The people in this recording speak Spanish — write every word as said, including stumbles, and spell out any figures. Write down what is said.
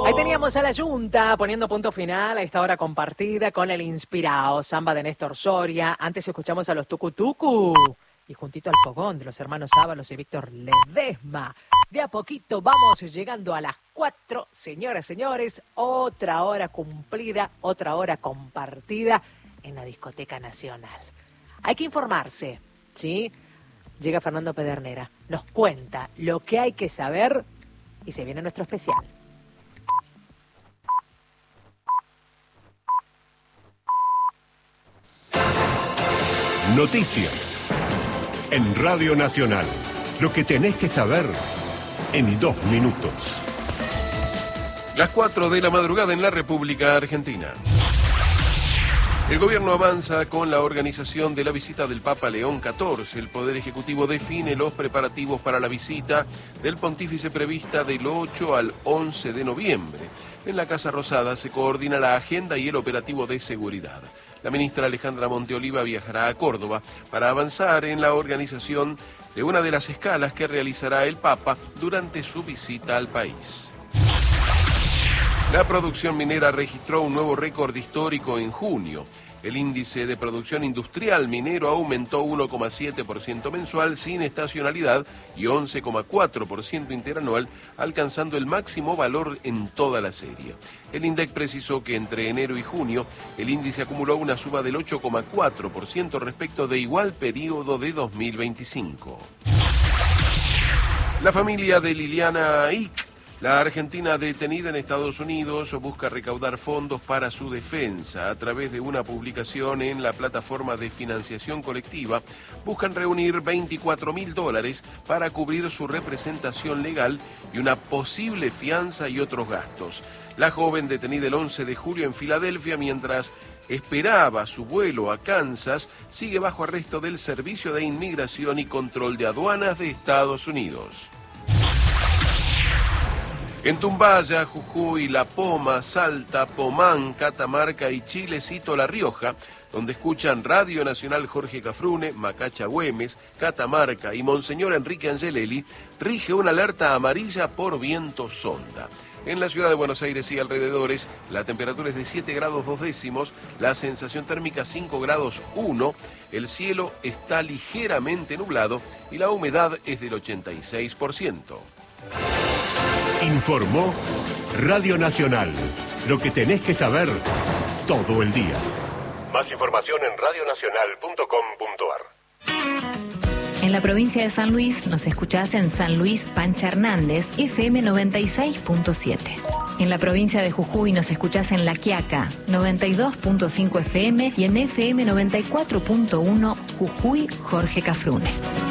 Ahí teníamos a la Junta poniendo punto final a esta hora compartida con el inspirado samba de Néstor Soria. Antes escuchamos a los Tucu Tucu y juntito al fogón de los hermanos Ábalos y Víctor Ledesma. De a poquito vamos llegando a las cuatro, señoras, señores. Otra hora cumplida, otra hora compartida en la Discoteca Nacional. Hay que informarse, ¿sí? Llega Fernando Pedernera, nos cuenta lo que hay que saber y se viene nuestro especial. Noticias en Radio Nacional. Lo que tenés que saber en dos minutos. Las cuatro de la madrugada en la República Argentina. El gobierno avanza con la organización de la visita del Papa León catorce. El Poder Ejecutivo define los preparativos para la visita del pontífice prevista del ocho al once de noviembre. En la Casa Rosada se coordina la agenda y el operativo de seguridad. La ministra Alejandra Monteoliva viajará a Córdoba para avanzar en la organización de una de las escalas que realizará el Papa durante su visita al país. La producción minera registró un nuevo récord histórico en junio. El índice de producción industrial minero aumentó uno coma siete por ciento mensual sin estacionalidad y once coma cuatro por ciento interanual, alcanzando el máximo valor en toda la serie. El INDEC precisó que entre enero y junio el índice acumuló una suba del ocho coma cuatro por ciento respecto de igual periodo de dos mil veinticinco. La familia de Liliana Ick, la argentina detenida en Estados Unidos, busca recaudar fondos para su defensa. A través de una publicación en la plataforma de financiación colectiva, buscan reunir veinticuatro mil dólares para cubrir su representación legal y una posible fianza y otros gastos. La joven detenida el once de julio en Filadelfia mientras esperaba su vuelo a Kansas sigue bajo arresto del Servicio de Inmigración y Control de Aduanas de Estados Unidos. En Tumbaya, Jujuy, La Poma, Salta, Pomán, Catamarca y Chilecito, La Rioja, donde escuchan Radio Nacional Jorge Cafrune, Macacha Güemes, Catamarca y Monseñor Enrique Angelelli, rige una alerta amarilla por viento sonda. En la ciudad de Buenos Aires y alrededores, la temperatura es de siete grados dos décimos, la sensación térmica cinco grados uno, el cielo está ligeramente nublado y la humedad es del ochenta y seis por ciento. Informó Radio Nacional. Lo que tenés que saber todo el día. Más información en radio nacional punto com punto ar. En la provincia de San Luis nos escuchás en San Luis Pancha Hernández, F M noventa y seis punto siete. En la provincia de Jujuy nos escuchás en La Quiaca, noventa y dos punto cinco F M y en F M noventa y cuatro punto uno Jujuy Jorge Cafrune.